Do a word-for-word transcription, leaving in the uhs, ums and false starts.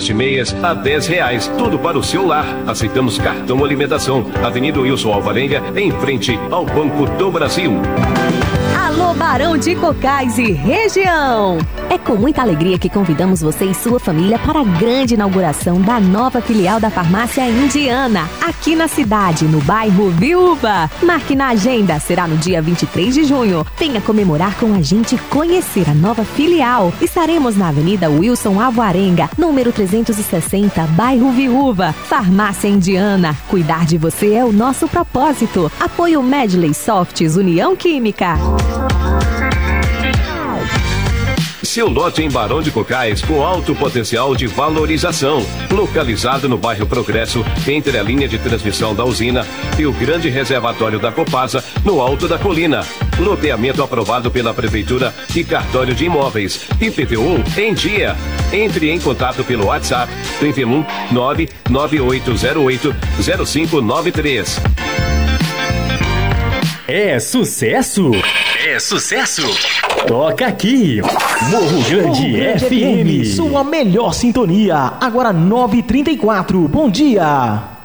veste meias a dez reais. Tudo para o seu lar. Aceitamos cartão alimentação. Avenida Wilson Alvarenga, em frente ao Banco do Brasil. Alô, Barão de Cocais e região! É com muita alegria que convidamos você e sua família para a grande inauguração da nova filial da Farmácia Indiana, aqui na cidade, no bairro Viúva. Marque na agenda, será no dia vinte e três de junho. Venha comemorar com a gente e conhecer a nova filial. Estaremos na Avenida Wilson Alvarenga, número trezentos e sessenta, bairro Viúva. Farmácia Indiana, cuidar de você é o nosso propósito. Apoio Medley Softs, União Química. Seu lote em Barão de Cocais com alto potencial de valorização. Localizado no bairro Progresso, entre a linha de transmissão da usina e o grande reservatório da Copasa, no alto da colina. Loteamento aprovado pela Prefeitura e Cartório de Imóveis. I P T U em dia. Entre em contato pelo WhatsApp trinta e um, nove nove oito zero oito, zero cinco nove três. É sucesso? É sucesso? Toca aqui, Morro Grande, Morro Grande F M. F M, sua melhor sintonia. Agora nove e trinta e quatro. Bom dia.